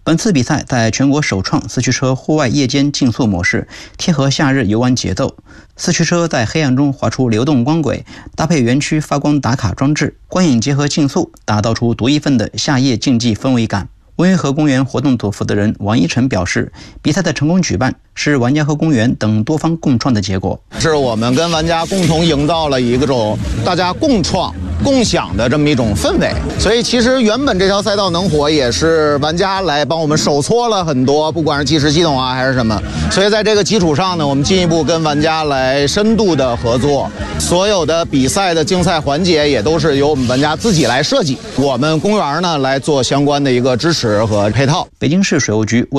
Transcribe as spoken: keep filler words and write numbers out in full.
本次比赛在全国首创四驱车户外夜间竞速模式，贴合夏日游玩节奏。四驱车在黑暗中划出流动光轨，搭配园区发光打卡装置，光影结合竞速，打造出独一份的夏夜竞技氛围感。温榆河公园活动组负责人王一晨表示，比赛的成功举办是玩家和公园等多方共创的结果， 是我们跟玩家共同营造了一种大家共创共享的这么一种氛围。所以其实原本这条赛道能火，也是玩家来帮我们手搓了很多，不管是计时系统啊还是什么。所以在这个基础上呢，我们进一步跟玩家来深度的合作，所有的比赛的竞赛环节也都是由我们玩家自己来设计，我们公园呢来做相关的一个支持和配套。 北京市水务局